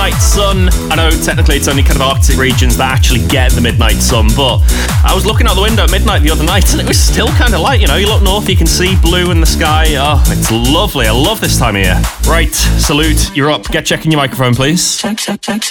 midnight sun. I know technically it's only kind of Arctic regions that actually get the midnight sun, but I was looking out the window at midnight the other night and it was still kind of light, you know. You look north, you can see blue in the sky. Oh, it's lovely. I love this time of year. Right, Salute, you're up. Get checking your microphone, please. Check.